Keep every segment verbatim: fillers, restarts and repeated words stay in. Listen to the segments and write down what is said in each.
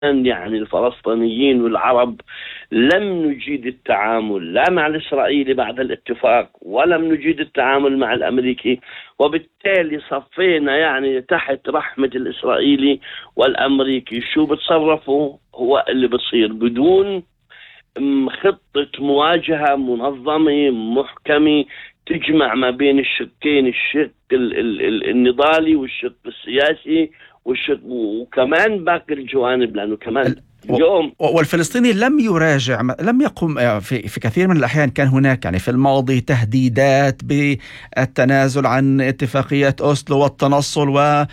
يعني الفلسطينيين والعرب لم نجيد التعامل لا مع الإسرائيلي بعد الاتفاق ولم نجيد التعامل مع الأمريكي، وبالتالي صفينا يعني تحت رحمة الإسرائيلي والأمريكي. شو بتصرفوا هو اللي بتصير بدون خطة مواجهة منظمة محكمة تجمع ما بين الشقين، الشق النضالي والشق السياسي والشق وكمان باقي الجوانب، لأنه كمان اليوم والفلسطيني لم يراجع، لم يقم في في كثير من الأحيان. كان هناك يعني في الماضي تهديدات بالتنازل عن اتفاقيات أوسلو والتنصل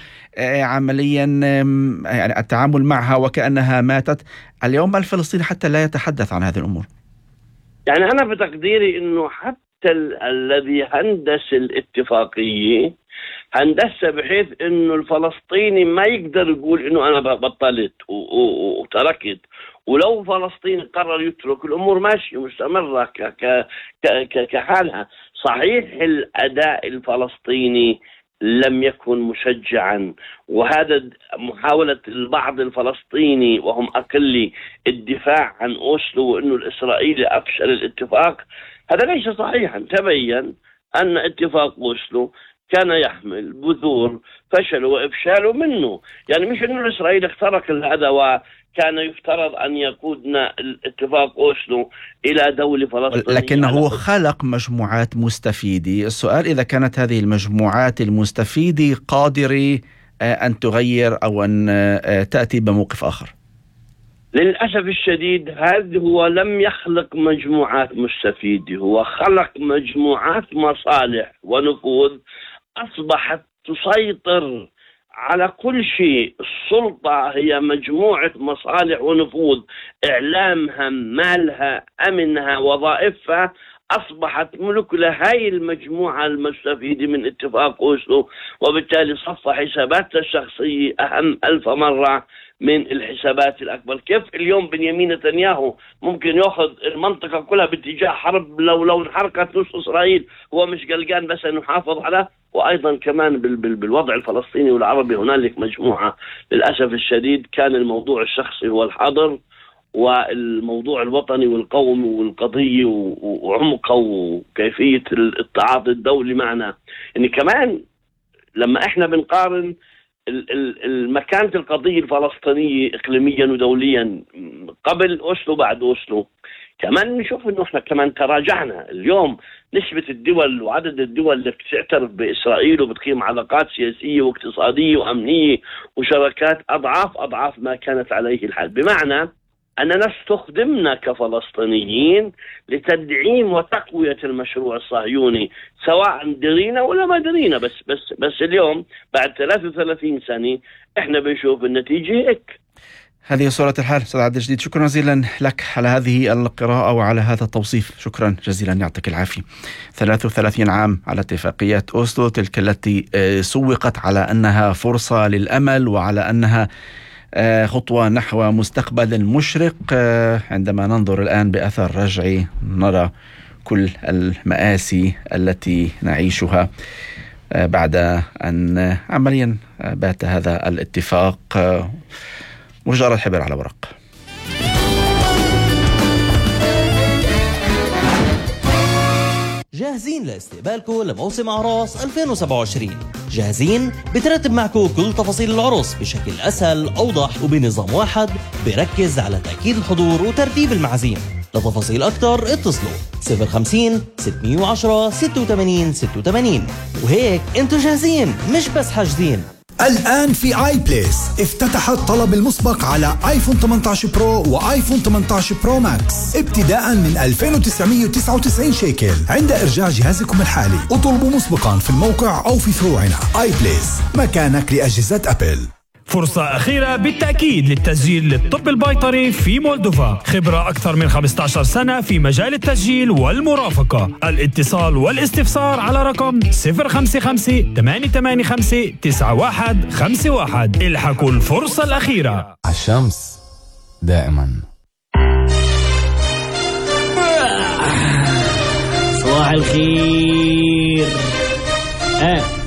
وعمليا يعني التعامل معها وكأنها ماتت. اليوم الفلسطيني حتى لا يتحدث عن هذه الأمور. يعني أنا بتقديري إنه حتى ال- الذي هندس الاتفاقية هندسة بحيث إنه الفلسطيني ما يقدر يقول إنه أنا بطلت وتركت، ولو فلسطين قرر يترك الأمور ماشية مستمرة ك- ك- ك- كحالها. صحيح الأداء الفلسطيني لم يكن مشجعا، وهذا محاولة البعض الفلسطيني وهم أقل الدفاع عن أوسلو وإنه الإسرائيلي أفشل الاتفاق، هذا ليس صحيحا. تبين أن اتفاق أوسلو كان يحمل بذور فشل وإفشاله منه، يعني مش أنه الإسرائيل اخترق هذا وكان يفترض أن يقودنا الاتفاق أوسلو إلى دولة فلسطينية، لكنه خلق مجموعات مستفيدة. السؤال إذا كانت هذه المجموعات المستفيدة قادرة أن تغير أو أن تأتي بموقف آخر. للأسف الشديد هذا هو لم يخلق مجموعات مستفيدة، هو خلق مجموعات مصالح ونفوذ أصبحت تسيطر على كل شيء. السلطة هي مجموعة مصالح ونفوذ، إعلامها، مالها، أمنها، وظائفها أصبحت ملك لهاي المجموعة المستفيدة من اتفاق أوسلو، وبالتالي صف حساباتها الشخصية أهم ألف مرة من الحسابات الأكبر. كيف اليوم بنيامين نتنياهو ممكن يأخذ المنطقة كلها باتجاه حرب لو لو انحرقت نص إسرائيل، هو مش قلقان بس أنه يحافظ على، وأيضا كمان بال بال بالوضع الفلسطيني والعربي هنالك مجموعة للأسف الشديد كان الموضوع الشخصي هو الحاضر، والموضوع الوطني والقومي والقضية وعمقه وكيفية التعاطي الدولي معنا. يعني كمان لما احنا بنقارن المكانة القضية الفلسطينية إقليميا ودوليا قبل أوسلو بعد أوسلو، كمان نشوف إنه إحنا كمان تراجعنا. اليوم نسبة الدول وعدد الدول اللي بتعترف بإسرائيل وبتقيم علاقات سياسية واقتصادية وأمنية وشراكات أضعاف أضعاف ما كانت عليه الحال، بمعنى أننا استخدمنا كفلسطينيين لتدعيم وتقوية المشروع الصهيوني سواء درينا ولا ما درينا. بس بس بس اليوم بعد ثلاث وثلاثين سنة احنا بنشوف النتيجة هيك. هذه صورة الحال. أستاذ عبد الجليل، شكرا جزيلا لك على هذه القراءة وعلى هذا التوصيف. شكرا جزيلا، يعطيك العافية. ثلاث وثلاثين عام على اتفاقيات أوسلو، تلك التي سوقت على أنها فرصة للأمل وعلى أنها خطوة نحو مستقبل مشرق. عندما ننظر الآن بأثر رجعي نرى كل المآسي التي نعيشها بعد أن عمليا بات هذا الاتفاق مجرد حبر على ورق. جاهزين لاستقبالكم لموسم أعراس ألفين وسبعة وعشرين؟ جاهزين؟ بترتب معكم كل تفاصيل العرس بشكل أسهل أوضح وبنظام واحد بركز على تأكيد الحضور وترتيب المعازيم. لتفاصيل أكتر اتصلوا صفر خمسين ستمية وعشرة ستة وثمانين ستة وثمانين. وهيك انتوا جاهزين مش بس حاجزين. الآن في آي بليس افتتح الطلب المسبق على آيفون ثمانية عشر برو وآيفون ثمانية عشر برو ماكس ابتداء من ألفين وتسعمية وتسعة وتسعين شيكل عند إرجاع جهازكم الحالي. اطلبوا مسبقا في الموقع أو في فروعنا. آي بليس، مكانك لأجهزة أبل. فرصة أخيرة بالتأكيد للتسجيل للطب البيطري في مولدوفا. خبرة أكثر من خمسة عشر سنة في مجال التسجيل والمرافقة. الاتصال والاستفسار على رقم صفر خمسة خمسة ثمانية ثمانية خمسة تسعة واحد خمسة واحد. الحقوا الفرصة الأخيرة. الشمس دائما. صباح الخير. آه